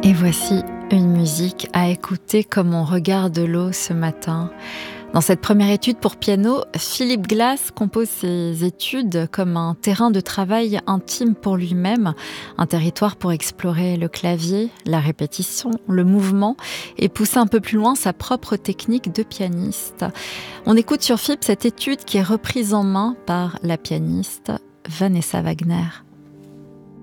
Et voici une musique à écouter comme on regarde l'eau ce matin. Dans cette première étude pour piano, Philip Glass compose ses études comme un terrain de travail intime pour lui-même, un territoire pour explorer le clavier, la répétition, le mouvement et pousser un peu plus loin sa propre technique de pianiste. On écoute sur FIP cette étude qui est reprise en main par la pianiste Vanessa Wagner.